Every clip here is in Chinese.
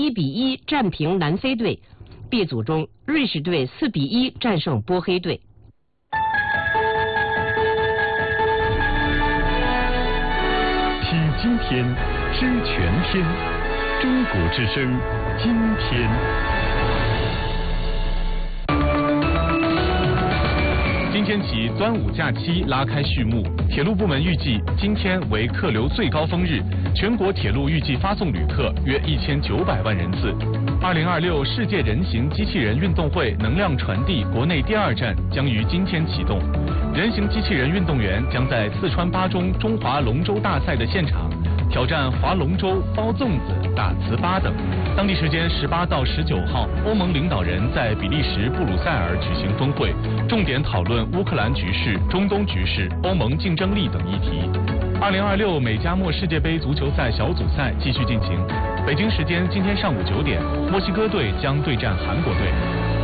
1-1战平南非队。B 组中，瑞士队4-1战胜波黑队。 听今天，知全天，中国之声，今天。 今天起，端午假期拉开序幕。铁路部门预计，今天为客流最高峰日，全国铁路预计发送旅客约1900万人次。2026世界人形机器人运动会能量传递国内第2站将于今天启动。人形机器人运动员将在四川巴中中华龙舟大赛的现场挑战划龙舟、包粽子、打糍粑等。当地时间18到19号，欧盟领导人在比利时布鲁塞尔举行峰会，重点讨论乌克兰局势、中东局势、欧盟竞争力等议题。2026美加墨世界杯足球赛小组赛继续进行。北京时间今天上午9点，墨西哥队将对战韩国队。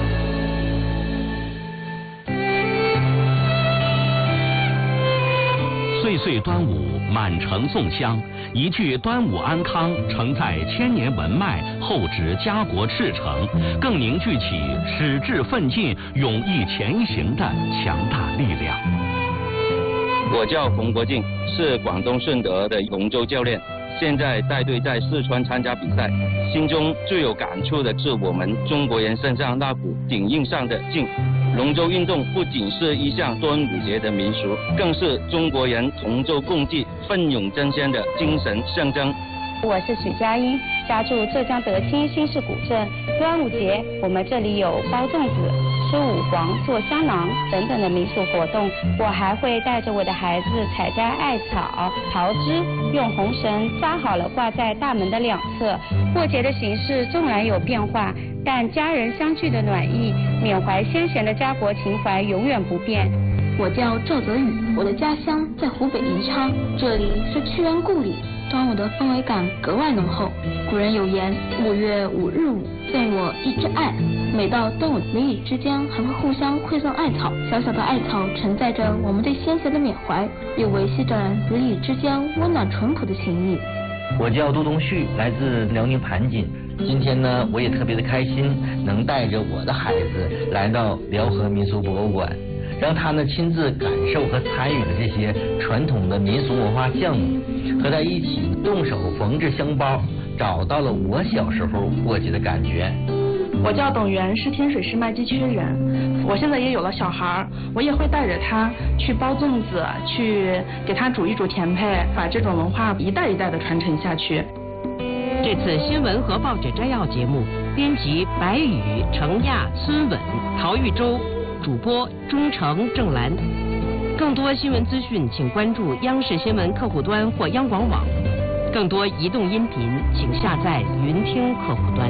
岁岁端午，满城颂香。一句端午安康，承载千年文脉，厚植家国赤诚，更凝聚起矢志奋进、勇毅前行的强大力量。 我叫冯国敬，是广东顺德的龙舟教练，现在带队在四川参加比赛。心中最有感触的是我们中国人身上那股顶硬上的劲。龙舟运动不仅是一项端午节的民俗，更是中国人同舟共济、奋勇争先的精神象征。 我是许佳音，家住浙江德清新市古镇。端午节，我们这里有包粽子、吃五黄、做香囊等等的民俗活动。我还会带着我的孩子采摘艾草、桃枝，用红绳扎好了挂在大门的两侧。过节的形式纵然有变化，但家人相聚的暖意、缅怀先贤的家国情怀永远不变。 我叫赵泽宇，我的家乡在湖北宜昌，这里是屈原故里。端午的氛围感格外浓厚。古人有言，5月5日午，赠我一枝艾。每到端午，邻里之间还会互相馈赠艾草。小小的艾草承载着我们对先贤的缅怀，又维系着邻里之间温暖淳朴的情谊。 我叫杜东旭，来自辽宁盘锦。今天呢，我也特别的开心，能带着我的孩子来到辽河民俗博物馆，让他呢亲自感受和参与了这些传统的民俗文化项目，和他一起动手缝制香包，找到了我小时候过节的感觉。 我叫董源，是天水市麦积区人。我现在也有了小孩，我也会带着他去包粽子，去给他煮一煮甜配，把这种文化一代一代的传承下去。 这次新闻和报纸摘要节目，编辑白宇、程亚、孙稳、陶玉洲，主播钟诚、郑兰。更多新闻资讯，请关注央视新闻客户端或央广网。更多移动音频，请下载云听客户端。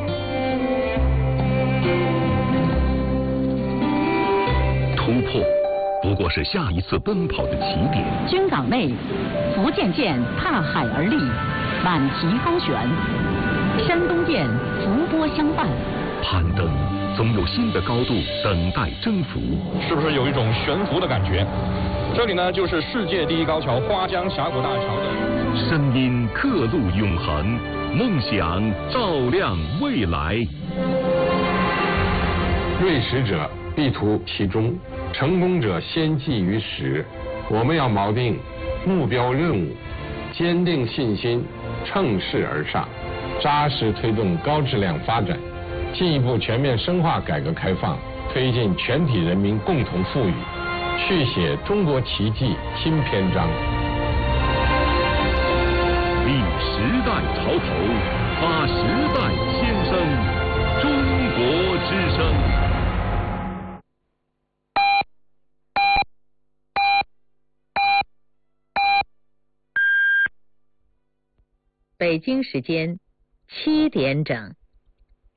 突破不过是下一次奔跑的起点。 军港内，福建舰踏海而立，满旗高悬；山东舰浮波相伴。 攀登总有新的高度等待征服， 是不是有一种悬浮的感觉？这里呢，就是世界第一高桥花江峡谷大桥的声音刻录永恒，梦想照亮未来。 锐识者必图其中，成功者先记于始。我们要锚定目标任务，坚定信心，乘势而上，扎实推动高质量发展，进一步全面深化改革开放，推进全体人民共同富裕，续写中国奇迹新篇章。 立时代潮头，发时代先声，中国之声。 北京时间7点整。